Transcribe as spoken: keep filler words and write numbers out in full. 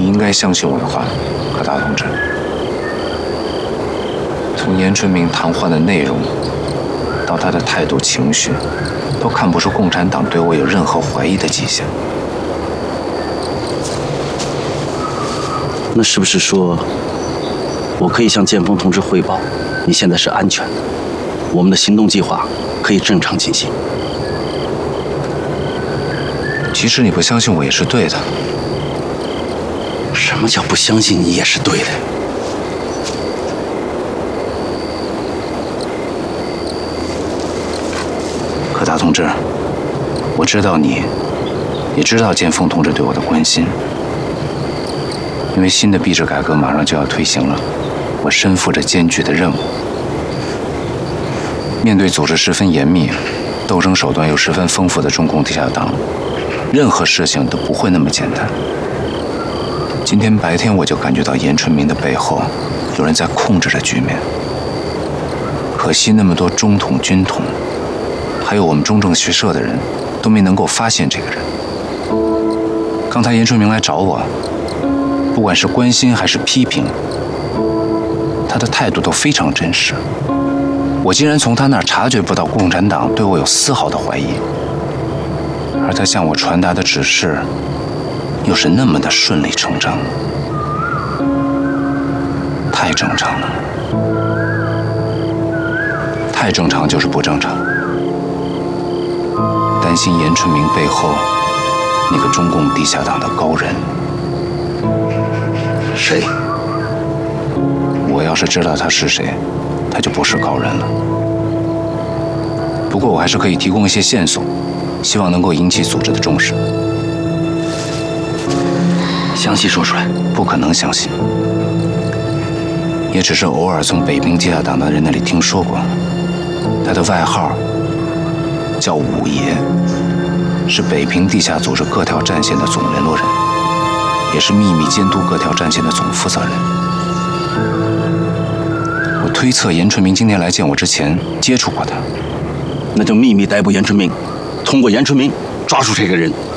你应该相信我的话，柯达同志。从严春明谈话的内容到他的态度情绪，都看不出共产党对我有任何怀疑的迹象。 那是不是说，我可以向剑锋同志汇报，你现在是安全的，我们的行动计划可以正常进行？ 其实你不相信我也是对的。 什么叫不相信你也是对的？ 柯达同志，我知道你，也知道剑锋同志对我的关心。因为新的币制改革马上就要推行了，我身负着艰巨的任务。面对组织十分严密、斗争手段又十分丰富的中共地下党，任何事情都不会那么简单。今天白天我就感觉到严春明的背后有人在控制着局面。可惜那么多中统、军统，还有我们中正学社的人都没能够发现这个人。刚才严春明来找我，不管是关心还是批评，他的态度都非常真实。我竟然从他那儿察觉不到共产党对我有丝毫的怀疑，而他向我传达的指示又是那么的顺理成章，太正常了。太正常就是不正常。担心严春明背后那个中共地下党的高人。 谁？ 我要是知道他是谁，他就不是高人了。不过我还是可以提供一些线索，希望能够引起组织的重视。 详细说出来。 不可能详细，也只是偶尔从北平地下党的人那里听说过。他的外号叫五爷，是北平地下组织各条战线的总联络人，也是秘密监督各条战线的总负责人。我推测严春明今天来见我之前接触过他。 那就秘密逮捕严春明，通过严春明抓住这个人。